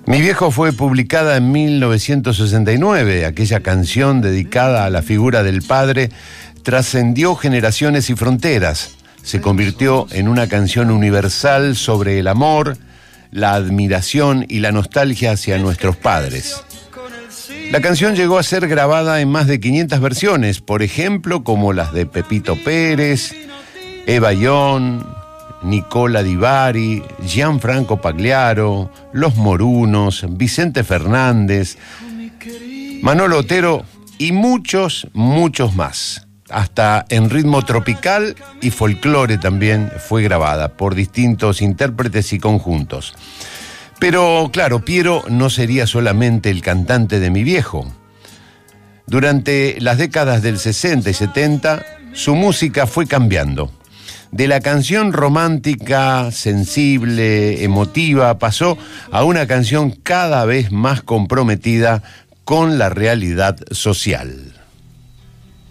Mi viejo fue publicada en 1969. Aquella canción dedicada a la figura del padre trascendió generaciones y fronteras. Se convirtió en una canción universal sobre el amor, la admiración y la nostalgia hacia nuestros padres. La canción llegó a ser grabada en más de 500 versiones, por ejemplo, como las de Pepito Pérez, Eva Young, Nicola Di Bari, Gianfranco Pagliaro, Los Morunos, Vicente Fernández, Manolo Otero y muchos, muchos más. Hasta en ritmo tropical y folclore también fue grabada por distintos intérpretes y conjuntos. Pero claro, Piero no sería solamente el cantante de Mi Viejo. Durante las décadas del 60 y 70, su música fue cambiando. De la canción romántica, sensible, emotiva, pasó a una canción cada vez más comprometida con la realidad social.